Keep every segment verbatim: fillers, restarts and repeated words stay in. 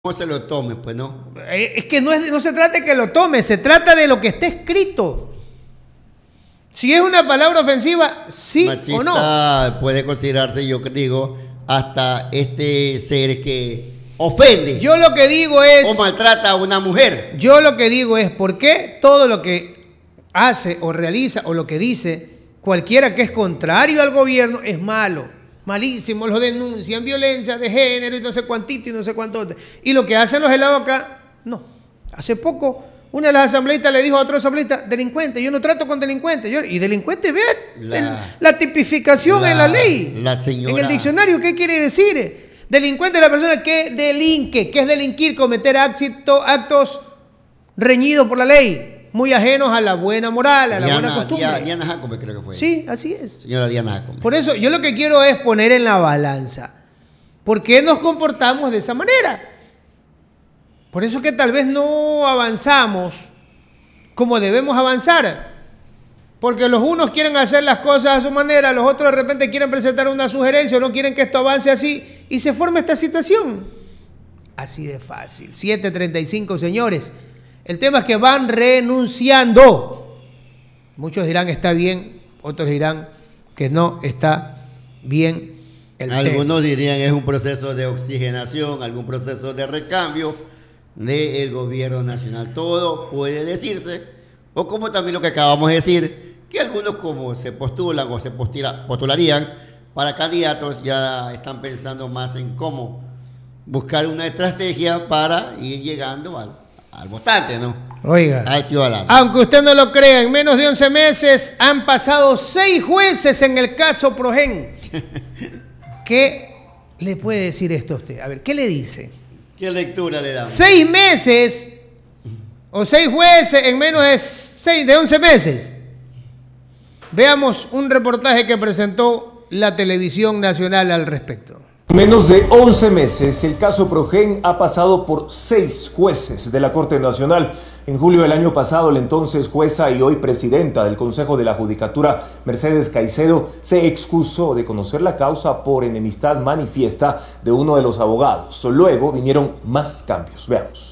no se lo tome, pues no. Es que no, es, no se trata de que lo tome, se trata de lo que está escrito. Si es una palabra ofensiva, sí Machista o no. Puede considerarse, yo digo, hasta este ser que ofende. Yo lo que digo es... O maltrata a una mujer. Yo lo que digo es, ¿por qué todo lo que hace o realiza o lo que dice cualquiera que es contrario al gobierno es malo? Malísimo, lo denuncian, violencia de género y no sé cuántito y no sé cuánto. Y lo que hacen los helados acá, no. Hace poco, una de las asambleístas le dijo a otro asambleísta, delincuente, yo no trato con delincuentes. Yo, y delincuente, ve la, el, la tipificación la, en la ley, la señora, en el diccionario, ¿qué quiere decir? Delincuente es la persona que delinque, que es delinquir, cometer acto, actos reñidos por la ley. Muy ajenos a la buena moral, a la Diana, buena costumbre. Diana, Diana Jacome creo que fue. Sí, así es. Señora Diana Jacome. Por eso yo lo que quiero es poner en la balanza. ¿Por qué nos comportamos de esa manera? Por eso que tal vez no avanzamos como debemos avanzar. Porque los unos quieren hacer las cosas a su manera, los otros de repente quieren presentar una sugerencia o no quieren que esto avance así y se forma esta situación. Así de fácil. siete treinta y cinco, señores. El tema es que van renunciando. Muchos dirán está bien, otros dirán que no está bien el Algunos tema. dirían es un proceso de oxigenación, algún proceso de recambio del gobierno nacional. Todo puede decirse, o como también lo que acabamos de decir, que algunos como se postulan o se postula, postularían para candidatos ya están pensando más en cómo buscar una estrategia para ir llegando al al votante, ¿no? Oiga, al ciudadano. Aunque usted no lo crea, en menos de once meses han pasado seis jueces en el caso Progen. ¿Qué le puede decir esto a usted? A ver, ¿qué le dice? ¿Qué lectura le damos? Seis meses o seis jueces en menos de, seis, de once meses. Veamos un reportaje que presentó la televisión nacional al respecto. Menos de once meses, el caso Progen ha pasado por seis jueces de la Corte Nacional. En julio del año pasado, la entonces jueza y hoy presidenta del Consejo de la Judicatura, Mercedes Caicedo, se excusó de conocer la causa por enemistad manifiesta de uno de los abogados. Luego vinieron más cambios. Veamos.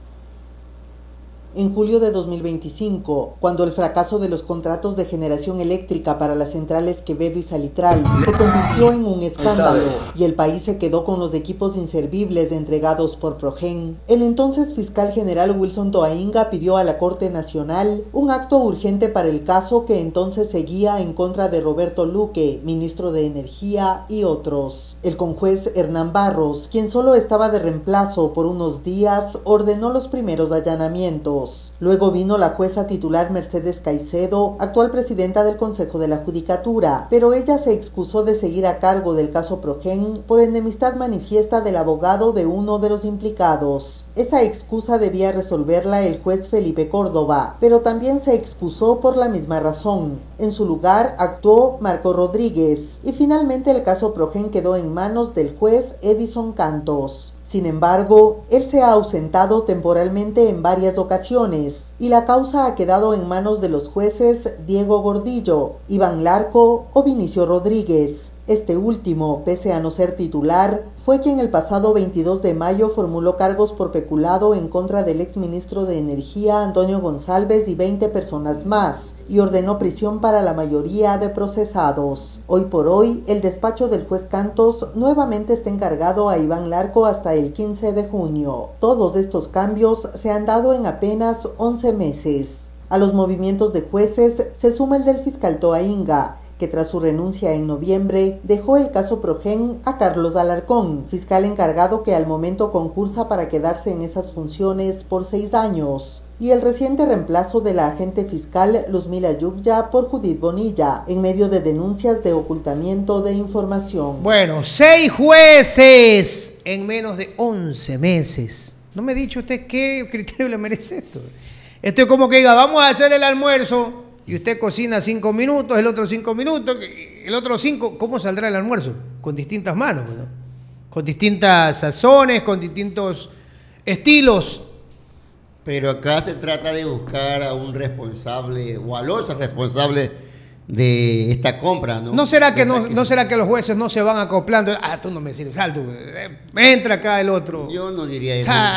En julio de dos mil veinticinco, cuando el fracaso de los contratos de generación eléctrica para las centrales Quevedo y Salitral se convirtió en un escándalo y el país se quedó con los equipos inservibles entregados por Progen, el entonces fiscal general Wilson Toainga pidió a la Corte Nacional un acto urgente para el caso que entonces seguía en contra de Roberto Luque, ministro de Energía y otros. El conjuez Hernán Barros, quien solo estaba de reemplazo por unos días, ordenó los primeros allanamientos. Luego vino la jueza titular Mercedes Caicedo, actual presidenta del Consejo de la Judicatura, pero ella se excusó de seguir a cargo del caso Progen por enemistad manifiesta del abogado de uno de los implicados. Esa excusa debía resolverla el juez Felipe Córdoba, pero también se excusó por la misma razón. En su lugar actuó Marco Rodríguez y finalmente el caso Progen quedó en manos del juez Edison Cantos. Sin embargo, él se ha ausentado temporalmente en varias ocasiones y la causa ha quedado en manos de los jueces Diego Gordillo, Iván Larco o Vinicio Rodríguez. Este último, pese a no ser titular, fue quien el pasado veintidós de mayo formuló cargos por peculado en contra del exministro de Energía Antonio González y veinte personas más, y ordenó prisión para la mayoría de procesados. Hoy por hoy, el despacho del juez Cantos nuevamente está encargado a Iván Larco hasta el quince de junio. Todos estos cambios se han dado en apenas once meses. A los movimientos de jueces se suma el del fiscal Toainga, que tras su renuncia en noviembre dejó el caso Progen a Carlos Alarcón, fiscal encargado que al momento concursa para quedarse en esas funciones por seis años, y el reciente reemplazo de la agente fiscal Luzmila Yubya por Judith Bonilla, en medio de denuncias de ocultamiento de información. Bueno, seis jueces en menos de once meses. ¿No me ha dicho usted qué criterio le merece esto? Esto es como que diga, vamos a hacer el almuerzo, y usted cocina cinco minutos, el otro cinco minutos, el otro cinco. ¿Cómo saldrá el almuerzo? Con distintas manos, ¿no? Con distintas sazones, con distintos estilos. Pero acá se trata de buscar a un responsable o a los responsables de esta compra, ¿no? ¿No será que no, ¿Verdad no sí? será que los jueces no se van acoplando? Ah, tú no me sirves, sal tú, eh, entra acá el otro. Yo no diría eso. Sal.